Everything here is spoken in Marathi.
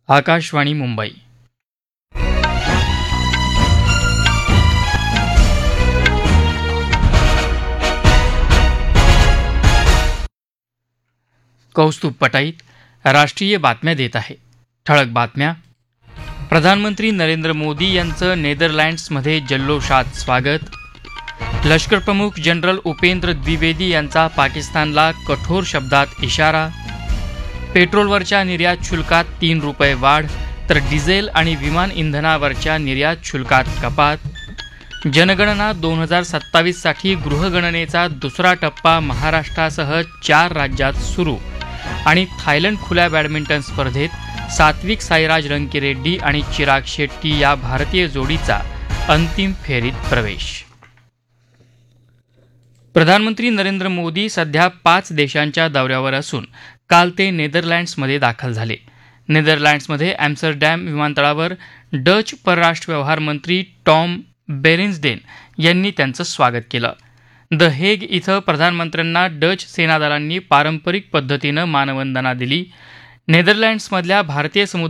आकाशवाणी मुंबई. कौस्तुभ पटाईत राष्ट्रीय बातम्या देत आहे. ठळक बातम्या. प्रधानमंत्री नरेंद्र मोदी यांचं नेदरलँड्समध्ये जल्लोषात स्वागत. लष्करप्रमुख जनरल उपेंद्र द्विवेदी यांचा पाकिस्तानला कठोर शब्दात इशारा. पेट्रोलवरच्या निर्यात शुल्कात 3 रुपये वाढ, तर डिझेल आणि विमान इंधनावरच्या निर्यात शुल्कात कपात. जनगणना 2027साठी गृहगणनेचा दुसरा टप्पा महाराष्ट्रासह 4 राज्यात सुरू. आणि थायलंड खुल्या बॅडमिंटन स्पर्धेत सात्विक साईराज रंकीरेड्डी आणि चिराग शेट्टी या भारतीय जोडीचा अंतिम फेरीत प्रवेश. प्रधानमंत्री नरेंद्र मोदी सध्या 5 देशांच्या दौऱ्यावर असून काल ते नेदरलँड्समध्ये दाखल झाले. नेदरलँड्समध्ये ॲम्स्टरडॅम विमानतळावर डच परराष्ट्र व्यवहार मंत्री टॉम बेरेन्सडेन यांनी त्यांचं स्वागत केलं. द हेग इथं प्रधानमंत्र्यांना डच सेनादलांनी पारंपरिक पद्धतीनं मानवंदना दिली. नेदरलँड्समधल्या भारतीय